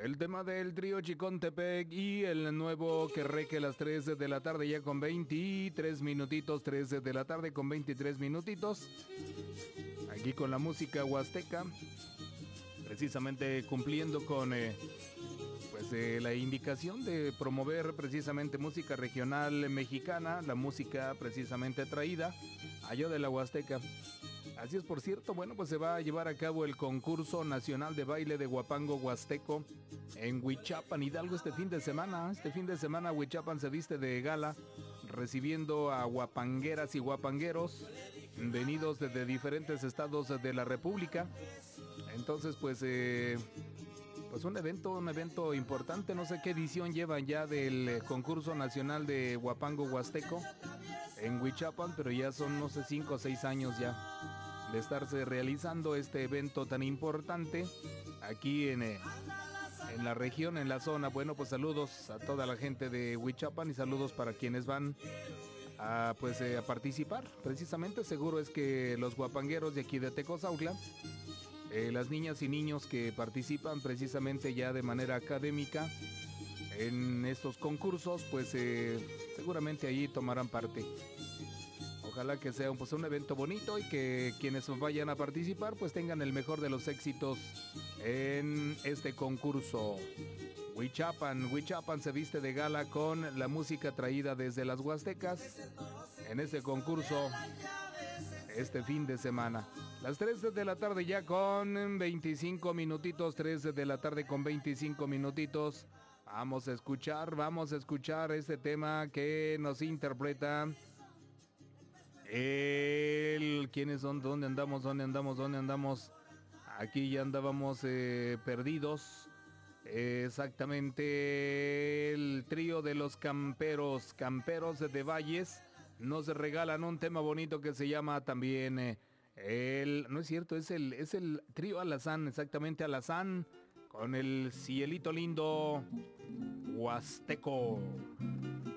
El tema del trío Chicontepec y el nuevo que reque las 3 de la tarde ya con 23 minutitos, 3 de la tarde con 23 minutitos. Aquí con la música huasteca, precisamente cumpliendo con la indicación de promover precisamente música regional mexicana, la música precisamente traída allá de la Huasteca. Así es, por cierto, bueno, pues se va a llevar a cabo el concurso nacional de baile de Huapango Huasteco en Huichapan, Hidalgo, este fin de semana. Este fin de semana Huichapan se viste de gala, recibiendo a huapangueras y huapangueros venidos desde diferentes estados de la República. Entonces, pues un evento importante. No sé qué edición llevan ya del concurso nacional de Huapango Huasteco en Huichapan, pero ya son, no sé, 5 o 6 años ya de estarse realizando este evento tan importante aquí en la región, en la zona. Bueno, pues saludos a toda la gente de Huichapan y saludos para quienes van a participar. Precisamente, seguro es que los huapangueros de aquí de Tecozautla, las niñas y niños que participan precisamente ya de manera académica en estos concursos, pues seguramente allí tomarán parte. Ojalá que sea un evento bonito y que quienes vayan a participar pues tengan el mejor de los éxitos en este concurso. Huichapan se viste de gala con la música traída desde las Huastecas en este concurso este fin de semana. Las 3 de la tarde ya con 25 minutitos, 3 de la tarde con 25 minutitos. Vamos a escuchar este tema que nos interpreta ¿quiénes son? ¿Dónde andamos? Aquí ya andábamos perdidos. Exactamente, el trío de los camperos de Valles nos regalan un tema bonito que se llama también no es cierto, es el trío Alazán, exactamente, Alazán con el cielito lindo huasteco.